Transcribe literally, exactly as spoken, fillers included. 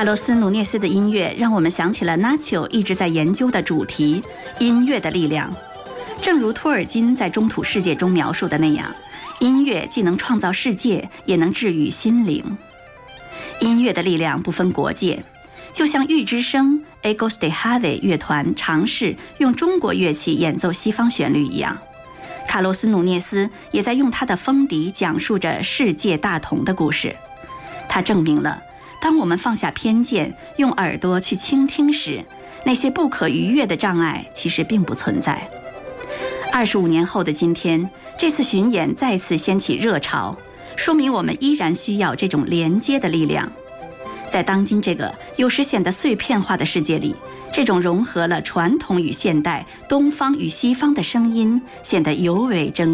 卡洛斯·努涅斯的音乐让我们想起了纳乔一直在研究的主题——音乐的力量。正如托尔金在《中土世界》中描述的那样，音乐既能创造世界，也能治愈心灵。音乐的力量不分国界，就像玉之声 Egos de Have 乐团尝试用中国乐器演奏西方旋律一样，卡洛斯·努涅斯也在用他的风笛讲述着世界大同的故事。他证明了，当我们放下偏见，用耳朵去倾听时，那些不可逾越的障碍其实并不存在。二十五年后的今天，这次巡演再次掀起热潮，说明我们依然需要这种连接的力量。在当今这个有时显得碎片化的世界里，这种融合了传统与现代、东方与西方的声音显得尤为珍贵。